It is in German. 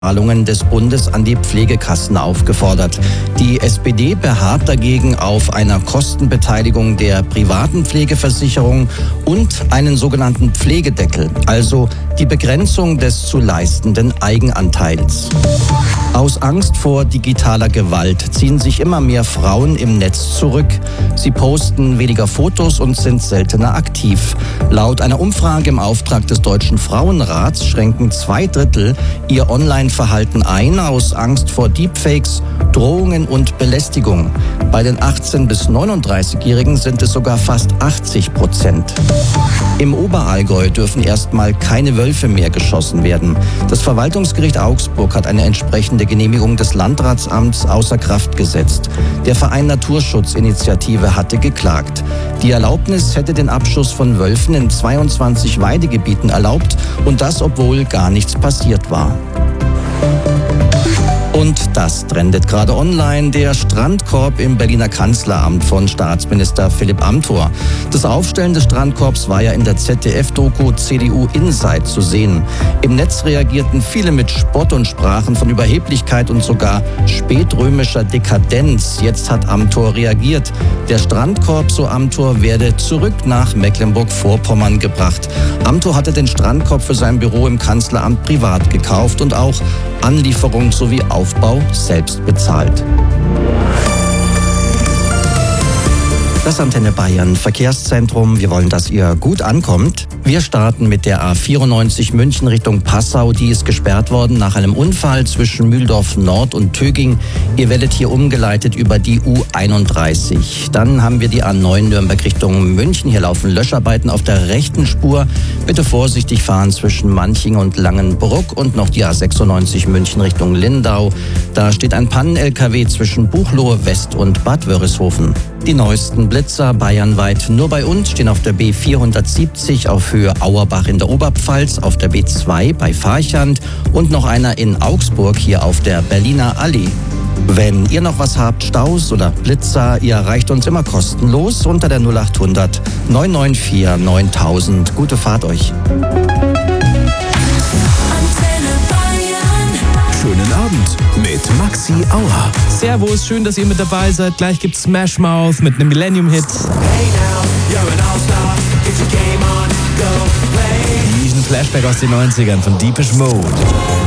Zahlungen des Bundes an die Pflegekassen aufgefordert. Die SPD beharrt dagegen auf einer Kostenbeteiligung der privaten Pflegeversicherung und einen sogenannten Pflegedeckel, also die Begrenzung des zu leistenden Eigenanteils. Aus Angst vor digitaler Gewalt ziehen sich immer mehr Frauen im Netz zurück. Sie posten weniger Fotos und sind seltener aktiv. Laut einer Umfrage im Auftrag des Deutschen Frauenrats schränken 2/3 ihr Online-Verhalten ein aus Angst vor Deepfakes, Drohungen und Belästigung. Bei den 18- bis 39-Jährigen sind es sogar fast 80%. Im Oberallgäu dürfen erstmal keine Wölfe mehr geschossen werden. Das Verwaltungsgericht Augsburg hat eine entsprechende Genehmigung des Landratsamts außer Kraft gesetzt. Der Verein Naturschutzinitiative hatte geklagt. Die Erlaubnis hätte den Abschuss von Wölfen in 22 Weidegebieten erlaubt und das, obwohl gar nichts passiert war. Und das trendet gerade online, der Strandkorb im Berliner Kanzleramt von Staatsminister Philipp Amthor. Das Aufstellen des Strandkorbs war ja in der ZDF-Doku CDU Inside zu sehen. Im Netz reagierten viele mit Spott und sprachen von Überheblichkeit und sogar spätrömischer Dekadenz. Jetzt hat Amthor reagiert. Der Strandkorb, so Amthor, werde zurück nach Mecklenburg-Vorpommern gebracht. Amthor hatte den Strandkorb für sein Büro im Kanzleramt privat gekauft und auch Anlieferung sowie Aufbau selbst bezahlt. Das Antenne Bayern Verkehrszentrum. Wir wollen, dass ihr gut ankommt. Wir starten mit der A94 München Richtung Passau. Die ist gesperrt worden nach einem Unfall zwischen Mühldorf Nord und Töging. Ihr werdet hier umgeleitet über die U31. Dann haben wir die A9 Nürnberg Richtung München. Hier laufen Löscharbeiten auf der rechten Spur. Bitte vorsichtig fahren zwischen Manching und Langenbruck. Und noch die A96 München Richtung Lindau. Da steht ein Pannen-LKW zwischen Buchloe West und Bad Wörishofen. Die neuesten Blitzer bayernweit nur bei uns stehen auf der B470 auf Höhe Auerbach in der Oberpfalz, auf der B2 bei Farchant und noch einer in Augsburg hier auf der Berliner Allee. Wenn ihr noch was habt, Staus oder Blitzer, ihr erreicht uns immer kostenlos unter der 0800 994 9000. Gute Fahrt euch. Schönen Abend mit Maxi Auer. Servus, schön, dass ihr mit dabei seid. Gleich gibt's Smash Mouth mit einem Millennium-Hit. Diesen Flashback aus den 90ern von Depeche Mode.